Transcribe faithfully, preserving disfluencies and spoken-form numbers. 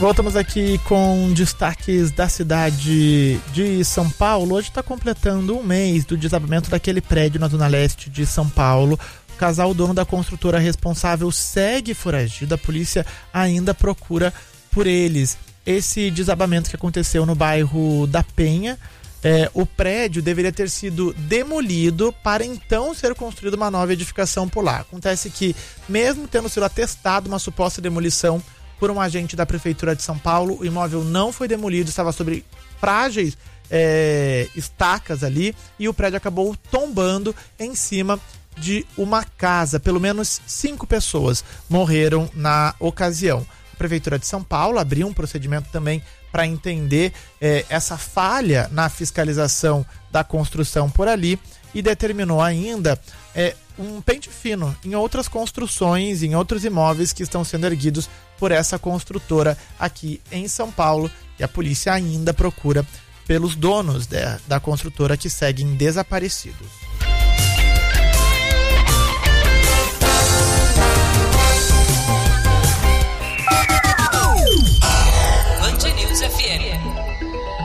Voltamos aqui com destaques da cidade de São Paulo. Hoje está completando um mês do desabamento daquele prédio na zona leste de São Paulo. O casal, dono da construtora responsável, segue foragido. A polícia ainda procura por eles. Esse desabamento que aconteceu no bairro da Penha, é, o prédio deveria ter sido demolido para então ser construída uma nova edificação por lá. Acontece que, mesmo tendo sido atestado uma suposta demolição por um agente da Prefeitura de São Paulo, o imóvel não foi demolido, estava sobre frágeis é, estacas ali, e o prédio acabou tombando em cima de uma casa. Pelo menos cinco pessoas morreram na ocasião. A Prefeitura de São Paulo abriu um procedimento também para entender eh, essa falha na fiscalização da construção por ali e determinou ainda eh, um pente fino em outras construções, em outros imóveis que estão sendo erguidos por essa construtora aqui em São Paulo, e a polícia ainda procura pelos donos de, da construtora, que seguem desaparecidos.